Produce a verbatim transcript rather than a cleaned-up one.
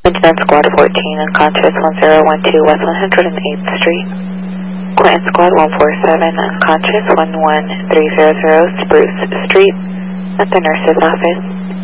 Vigilance Squad fourteen, unconscious one zero one two West one hundred eighth Street. Clinton Squad one four seven, unconscious one one three zero zero Spruce Street at the nurse's office.